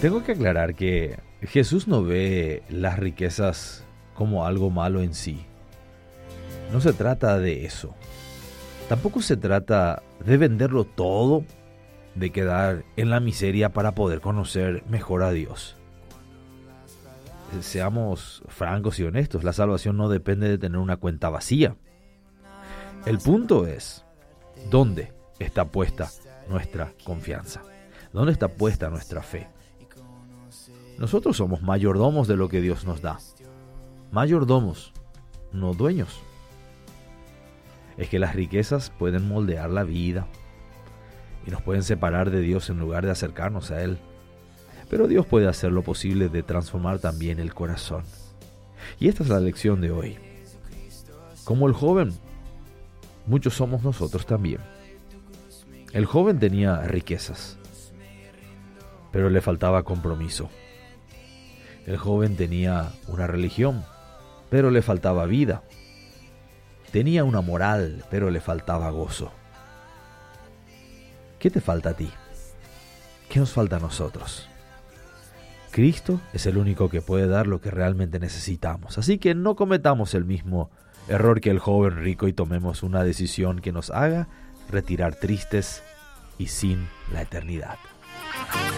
Tengo que aclarar que Jesús no ve las riquezas como algo malo en sí. No se trata de eso. Tampoco se trata de venderlo todo, de quedar en la miseria para poder conocer mejor a Dios. Seamos francos y honestos, la salvación no depende de tener una cuenta vacía. El punto es, ¿dónde está puesta nuestra confianza? ¿Dónde está puesta nuestra fe? Nosotros somos mayordomos de lo que Dios nos da. Mayordomos, no dueños. Es que las riquezas pueden moldear la vida y nos pueden separar de Dios en lugar de acercarnos a Él. Pero Dios puede hacer lo posible de transformar también el corazón. Y esta es la lección de hoy. Como el joven, muchos somos nosotros también. El joven tenía riquezas, pero le faltaba compromiso. El joven tenía una religión, pero le faltaba vida. Tenía una moral, pero le faltaba gozo. ¿Qué te falta a ti? ¿Qué nos falta a nosotros? Cristo es el único que puede dar lo que realmente necesitamos. Así que no cometamos el mismo error que el joven rico y tomemos una decisión que nos haga retirar tristes y sin la eternidad.